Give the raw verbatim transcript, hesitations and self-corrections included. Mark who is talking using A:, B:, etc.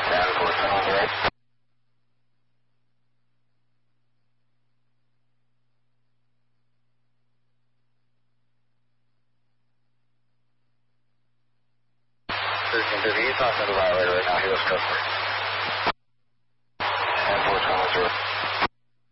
A: Down for tunnel right. Thirteen to the east, off to the violator right now, he was customer. And four tunnel zero.